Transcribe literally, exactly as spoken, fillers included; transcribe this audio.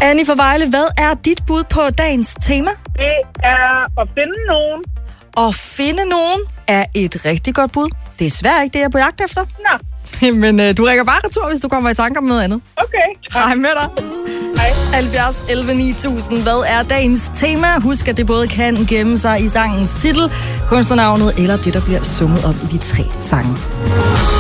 Annie fra Vejle, hvad er dit bud på dagens tema? Det er at finde nogen. At finde nogen er et rigtig godt bud. Det er svært ikke det, jeg er på jagt efter. Nå. Men øh, du rækker bare retur, hvis du kommer i tanker om noget andet. Okay. Hej med dig. Hej. halvfjerds elleve ni tusind. Hvad er dagens tema? Husk, at det både kan gemme sig i sangens titel, kunstnernavnet eller det, der bliver sunget op i de tre sange.